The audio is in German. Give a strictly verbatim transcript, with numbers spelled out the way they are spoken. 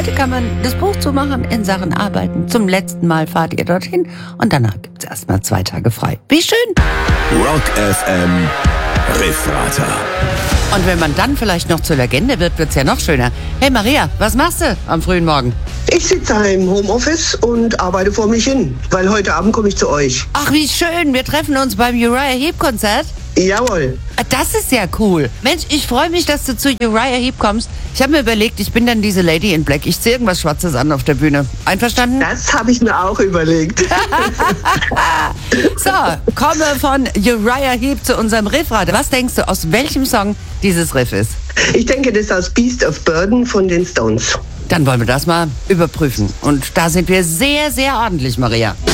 Heute kann man das Buch zumachen in Sachen Arbeiten. Zum letzten Mal fahrt ihr dorthin und danach gibt's erstmal zwei Tage frei. Wie schön! Rock F M Riffrater. Und wenn man dann vielleicht noch zur Legende wird, wird's ja noch schöner. Hey Maria, was machst du am frühen Morgen? Ich sitze im Homeoffice und arbeite vor mich hin, weil heute Abend komme ich zu euch. Ach, wie schön, wir treffen uns beim Uriah Heep Konzert. Jawohl. Das ist ja cool. Mensch, ich freue mich, dass du zu Uriah Heep kommst. Ich habe mir überlegt, ich bin dann diese Lady in Black. Ich ziehe irgendwas Schwarzes an auf der Bühne. Einverstanden? Das habe ich mir auch überlegt. So, komme von Uriah Heep zu unserem Riffrad. Was denkst du, aus welchem Song dieses Riff ist? Ich denke, das ist aus Beast of Burden von den Stones. Dann wollen wir das mal überprüfen. Und da sind wir sehr, sehr ordentlich, Maria.